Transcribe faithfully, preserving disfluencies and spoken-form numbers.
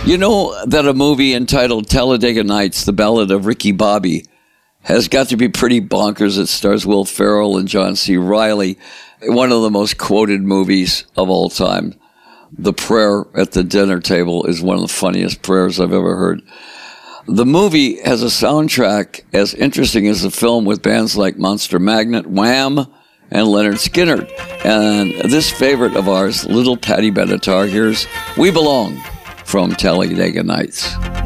You know that a movie entitled Talladega Nights, The Ballad of Ricky Bobby, has got to be pretty bonkers. It stars Will Ferrell and John C. Reilly, one of the most quoted movies of all time. The prayer at the dinner table is one of the funniest prayers I've ever heard. The movie has a soundtrack as interesting as the film, with bands like Monster Magnet, Wham, and Leonard Skinner. And this favorite of ours, Little Patty Benatar, here's We Belong from Talladega Nights.